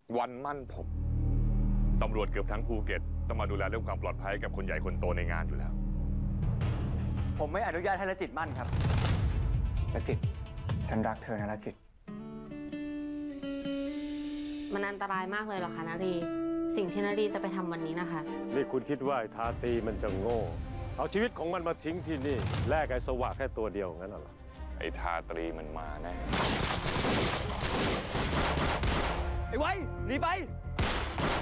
วันมั่นผมตำรวจเกือบทั้งภูเก็ตต้องมาดูแลเรื่องความปลอดภัยกับคนใหญ่คนโตในงานอยู่แล้วผมไม่อนุญาตให้ละจิตมั่นครับละจิตฉันรักเธอนะละจิตมันอันตรายมากเลยเหรอคะนารีสิ่งที่นารีจะไปทำวันนี้นะคะนี่คุณคิดว่าทาตีมันจะโง่เอาชีวิตของมันมาทิ้งที่นี่แลกไอ้สวะแค่ตัวเดียวงั้นเหรอไอ้ทาตรีมันมาแน่ไอ้ไว้หนีไป